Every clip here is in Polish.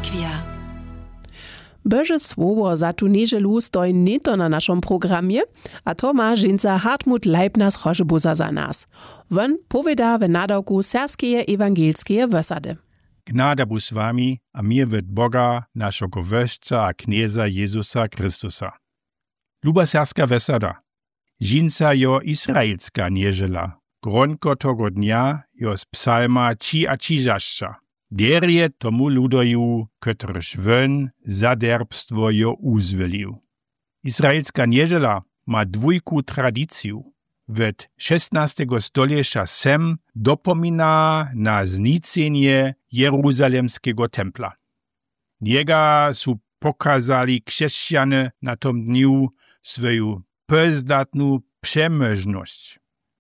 rekwia. Boże słowo za tu niedzielu stoi nie na naszym programie, a to ma żeńca Hartmut Leibner z Chorzebuza za nas. Won powiada w nadawku serskie ewangelskie wysady. Gnada bu z wami, a mir wid Boga, naszego Wöżca a Knieza Jezusa Chrystusa. Luba serska wesada. Żeńca jo izraelska niedziela. Gronko tego dnia jo z psalma Ci a Ciżaszcza. Derje tomu ludoju, któryż wön zaderbstwo jo uzwolił. Izraelska niedziela ma dwójku tradycję. Wet 16 stoliecia sem dopomina na znicenie jeruzalemskiego templa. Niega su pokazali chrześcijanie na tom dniu swoją pozdatną przemyżność.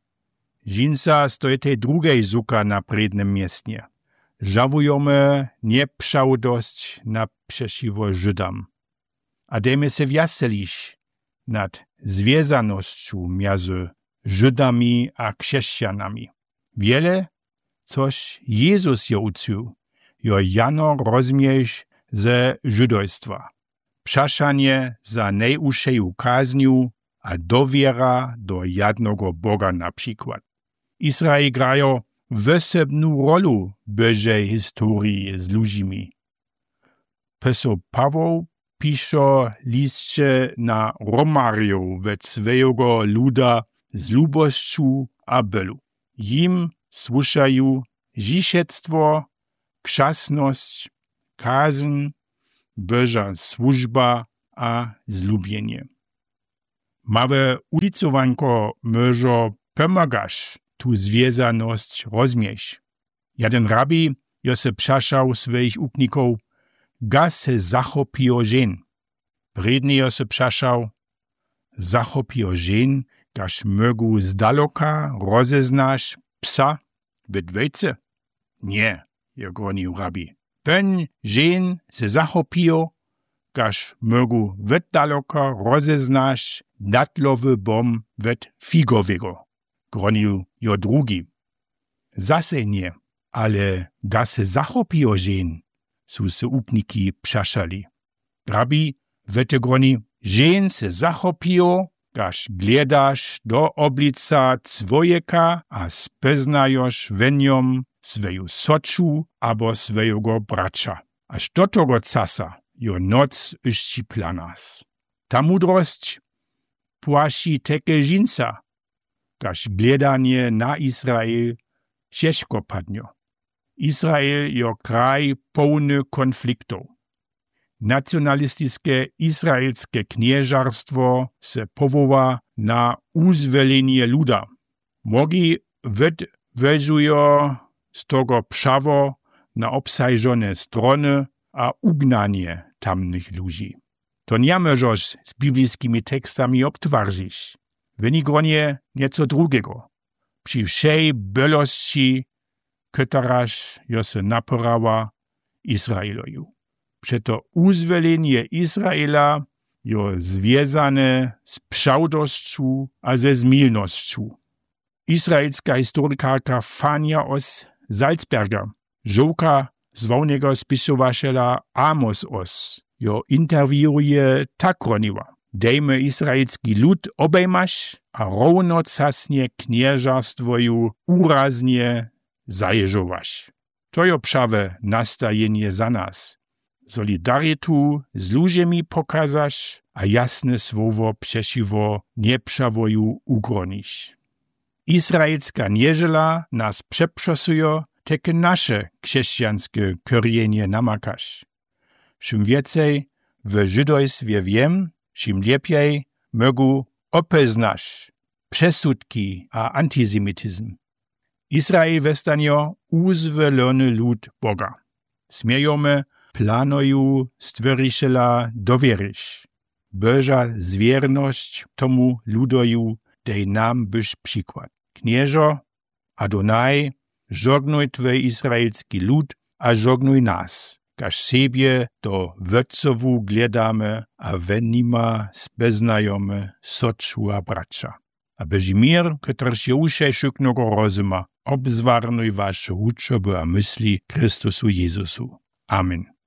Żeńca stoi tej drugiej zuka na prednym miestnie. Żałujemy nieprzałdość na przeciwko Żydom. A dejmy się weselić nad związanością między Żydami a chrześcijanami. Wiele, coś Jezus je uczył, jo jano rozumieć ze żydojstwa. Przeszanie za najuższą kazniu a dowiera do jednego Boga na przykład. Izrael grają wysebną rolę w Bożej historii z ludźmi. Pisał Paweł pisze liście na Romariów we swojego luda z lubością a bylu. Jim słyszają dziesięctwo, krzasność, kazen, Boża służba a zlubienie. Małe ulicowanko może pomagasz tu związaność rozumieć. Jeden rabi jo se przeszał swoich upników, ga se zachopiło żen. Prednie jo se przeszał, zachopiło żen, gaż mögu z daloka rozeznasz psa w dwojce? Nie, je gronił rabi. Pen żen se zachopiło, gaż mögu w daloka rozeznasz datlowy bom w figowego. Gronił jo drugi. Zase nie, ale ga se zachopiło żen, su se upniki przeszali. Rabi wete groni, żen se zachopiło, gaż gledasz do oblica człowieka a speznajosz w niom swoją soczu abo swojego bracia. Aż do tego czasu jo noc uścipla nas. Ta mudrość płasi teke żeńca, gaż gledanie na Izrael ciężko padnie. Izrael jo kraj pełny konfliktów. Nacjonalistyczne izraelskie knieżarstwo se powoła na uzwolenie luda. Mogi wywiązują z tego prawo na obsadzone strony a ugnanie tamnych ludzi. To nie możesz z biblijskimi tekstami obtwarzyć. Wynigronie nieco drugiego. Przy wszej bylości, któraż jo se naporała Izraeloju. Przeto uzwolenie Izraela jo związane z pszałdością a ze zmilnością. Izraelska historykarka Fania Os Salzberger, żołka zwołnego spisowaciela Amos Os, jo interwiuje tak groniła. Dejmy izraelski lud obejmasz, a równocasnie knieżarstwoju uraznie zajeżowasz. To jo prawe nastajenie za nas. Solidaritu z ludźmi pokazasz, a jasne słowo przeciwko nieprawoju ugronisz. Izraelska niedziela nas przeprzosuje, takie nasze chrześcijanskie korzenie namakasz. Czym więcej w żydojstwie wiem, czym lepiej mogę opeznasz przesudki a antysemityzm. Izrael westanie uzwolony lud Boga. Śmiejemy planoju Stwóriciela dowierzyć. Boża zwierność tomu ludoju dej nam byś przykład. Knieżo, Adonai, żognuj Twój izraelski lud, a żognuj nas. Każ siebie do wodcowu gledamy, a wenima speznajemy soczu a bracia. A Boży mir, któryż je uszejszyknego rozuma, obzwarnuj wasze uczoby a myśli Chrystusu Jezusu. Amen.